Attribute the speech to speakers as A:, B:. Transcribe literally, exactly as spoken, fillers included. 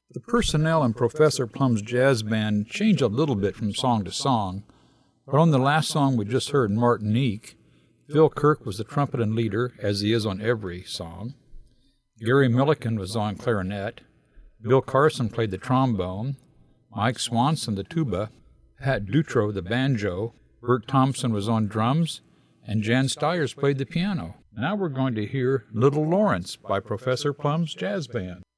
A: The personnel in Professor Plum's jazz band change a little bit from song to song, but on the last song we just heard, Martinique, Phil Kirk was the trumpet and leader, as he is on every song. Gary Milliken was on clarinet. Bill Carson played the trombone. Mike Swanson the tuba. Pat Dutro the banjo. Bert Thompson was on drums. And Jan Stiers played the piano. Now we're going to hear Little Lawrence by Professor Plum's jazz band.